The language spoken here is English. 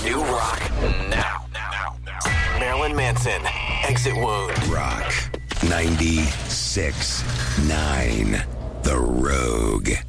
New rock now. Marilyn Manson, Exit Wound. Rock 96.9. The Rogue.